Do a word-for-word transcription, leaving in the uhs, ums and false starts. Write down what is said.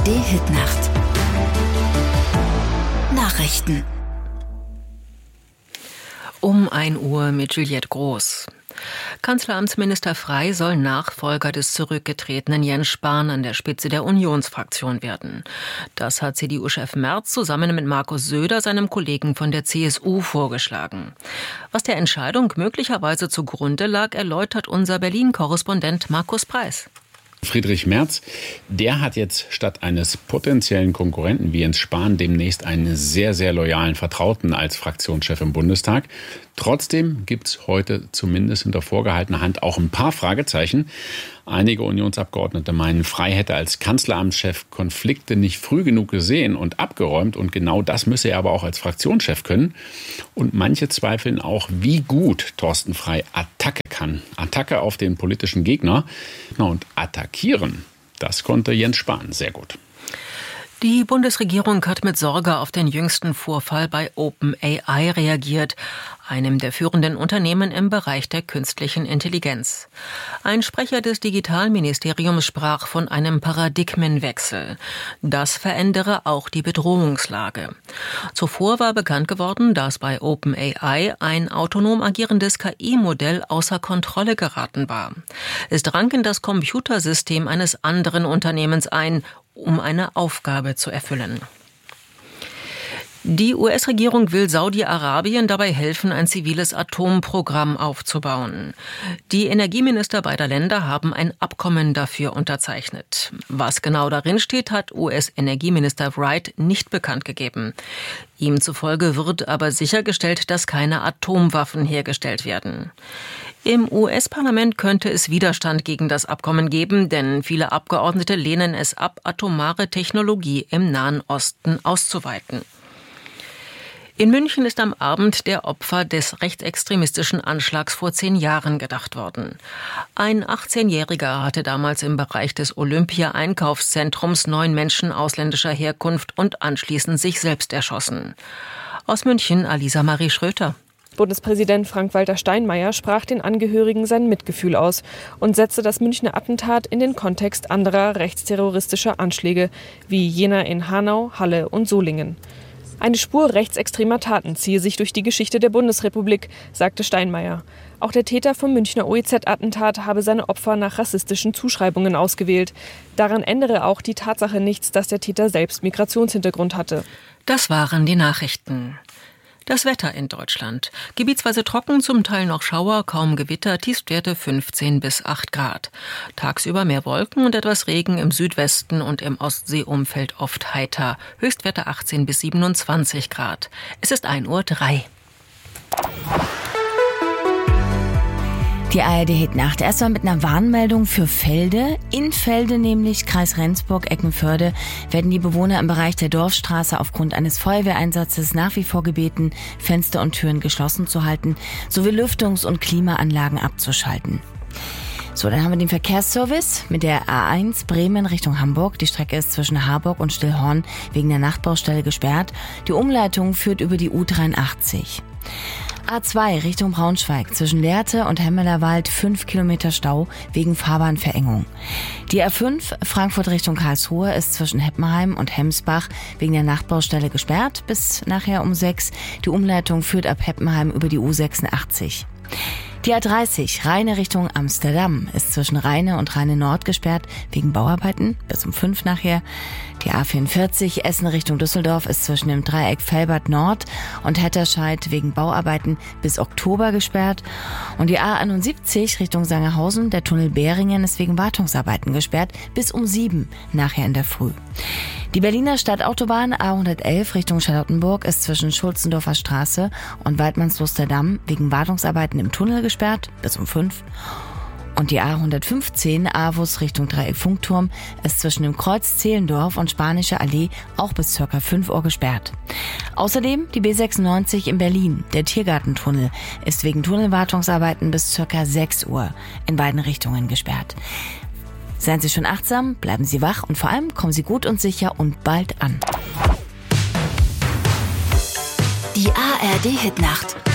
R D-Hitnacht. Nachrichten. Um ein Uhr mit Juliette Groß. Kanzleramtsminister Frey soll Nachfolger des zurückgetretenen Jens Spahn an der Spitze der Unionsfraktion werden. Das hat C D U-Chef Merz zusammen mit Markus Söder, seinem Kollegen von der C S U, vorgeschlagen. Was der Entscheidung möglicherweise zugrunde lag, erläutert unser Berlin-Korrespondent Markus Preis. Friedrich Merz, der hat jetzt statt eines potenziellen Konkurrenten wie Jens Spahn demnächst einen sehr, sehr loyalen Vertrauten als Fraktionschef im Bundestag. Trotzdem gibt es heute zumindest hinter vorgehaltener Hand auch ein paar Fragezeichen. Einige Unionsabgeordnete meinen, Frey hätte als Kanzleramtschef Konflikte nicht früh genug gesehen und abgeräumt. Und genau das müsse er aber auch als Fraktionschef können. Und manche zweifeln auch, wie gut Thorsten Frey Attacke kann. Attacke auf den politischen Gegner. Und attackieren, das konnte Jens Spahn sehr gut. Die Bundesregierung hat mit Sorge auf den jüngsten Vorfall bei OpenAI reagiert, einem der führenden Unternehmen im Bereich der künstlichen Intelligenz. Ein Sprecher des Digitalministeriums sprach von einem Paradigmenwechsel. Das verändere auch die Bedrohungslage. Zuvor war bekannt geworden, dass bei OpenAI ein autonom agierendes K I-Modell außer Kontrolle geraten war. Es drang in das Computersystem eines anderen Unternehmens ein, um eine Aufgabe zu erfüllen. Die U S-Regierung will Saudi-Arabien dabei helfen, ein ziviles Atomprogramm aufzubauen. Die Energieminister beider Länder haben ein Abkommen dafür unterzeichnet. Was genau darin steht, hat U S-Energieminister Wright nicht bekannt gegeben. Ihm zufolge wird aber sichergestellt, dass keine Atomwaffen hergestellt werden. Im U S-Parlament könnte es Widerstand gegen das Abkommen geben, denn viele Abgeordnete lehnen es ab, atomare Technologie im Nahen Osten auszuweiten. In München ist am Abend der Opfer des rechtsextremistischen Anschlags vor zehn Jahren gedacht worden. Ein achtzehnjähriger hatte damals im Bereich des Olympia-Einkaufszentrums neun Menschen ausländischer Herkunft und anschließend sich selbst erschossen. Aus München Alisa Marie Schröter. Bundespräsident Frank-Walter Steinmeier sprach den Angehörigen sein Mitgefühl aus und setzte das Münchner Attentat in den Kontext anderer rechtsterroristischer Anschläge, wie jener in Hanau, Halle und Solingen. Eine Spur rechtsextremer Taten ziehe sich durch die Geschichte der Bundesrepublik, sagte Steinmeier. Auch der Täter vom Münchner O E Z-Attentat habe seine Opfer nach rassistischen Zuschreibungen ausgewählt. Daran ändere auch die Tatsache nichts, dass der Täter selbst Migrationshintergrund hatte. Das waren die Nachrichten. Das Wetter in Deutschland. Gebietsweise trocken, zum Teil noch Schauer, kaum Gewitter, Tiefstwerte fünfzehn bis acht Grad. Tagsüber mehr Wolken und etwas Regen im Südwesten und im Ostseeumfeld oft heiter. Höchstwerte achtzehn bis siebenundzwanzig Grad. Es ist ein Uhr drei. Die A R D-Hitnacht. Erstmal mit einer Warnmeldung für Felde. In Felde, nämlich Kreis Rendsburg, Eckenförde, werden die Bewohner im Bereich der Dorfstraße aufgrund eines Feuerwehreinsatzes nach wie vor gebeten, Fenster und Türen geschlossen zu halten, sowie Lüftungs- und Klimaanlagen abzuschalten. So, dann haben wir den Verkehrsservice mit der A eins Bremen Richtung Hamburg. Die Strecke ist zwischen Harburg und Stillhorn wegen der Nachtbaustelle gesperrt. Die Umleitung führt über die U dreiundachtzig. A zwei Richtung Braunschweig, zwischen Lehrte und Hemmelerwald fünf Kilometer Stau wegen Fahrbahnverengung. Die A fünf Frankfurt Richtung Karlsruhe ist zwischen Heppenheim und Hemsbach wegen der Nachtbaustelle gesperrt bis nachher um sechs. Die Umleitung führt ab Heppenheim über die U sechsundachtzig. Die A dreißig Rheine Richtung Amsterdam ist zwischen Rheine und Rheine Nord gesperrt wegen Bauarbeiten bis um fünf nachher. Die A vierundvierzig Essen Richtung Düsseldorf ist zwischen dem Dreieck Velbert Nord und Hetterscheid wegen Bauarbeiten bis Oktober gesperrt. Und die A einundsiebzig Richtung Sangerhausen, der Tunnel Beringen, ist wegen Wartungsarbeiten gesperrt bis um sieben nachher in der Früh. Die Berliner Stadtautobahn A hundertelf Richtung Charlottenburg ist zwischen Schulzendorfer Straße und Waldmannsluster Damm wegen Wartungsarbeiten im Tunnel gesperrt bis um fünf. Und die A hundertfünfzehn Avus Richtung Dreieck Funkturm ist zwischen dem Kreuz Zehlendorf und Spanische Allee auch bis ca. fünf Uhr gesperrt. Außerdem die B sechsundneunzig in Berlin. Der Tiergartentunnel ist wegen Tunnelwartungsarbeiten bis ca. sechs Uhr in beiden Richtungen gesperrt. Seien Sie schon achtsam, bleiben Sie wach und vor allem kommen Sie gut und sicher und bald an. Die A R D-Hitnacht.